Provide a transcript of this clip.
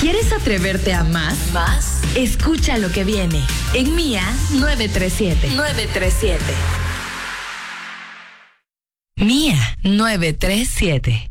¿Quieres atreverte a más? ¿Más? Escucha lo que viene en Mía 937. 937. Mía 937.